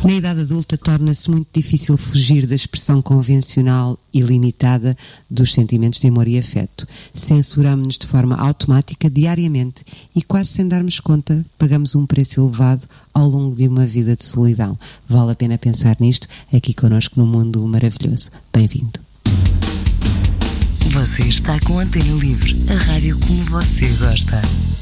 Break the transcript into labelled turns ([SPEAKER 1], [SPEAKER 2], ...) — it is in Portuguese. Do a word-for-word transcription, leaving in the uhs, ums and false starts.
[SPEAKER 1] Na idade adulta torna-se muito difícil fugir da expressão convencional e limitada dos sentimentos de amor e afeto. Censuramos-nos de forma automática diariamente e quase sem darmos conta pagamos um preço elevado ao longo de uma vida de solidão. Vale a pena pensar nisto aqui connosco no Mundo Maravilhoso. Bem-vindo.
[SPEAKER 2] Você está com a Antena Livre, a rádio como você gosta.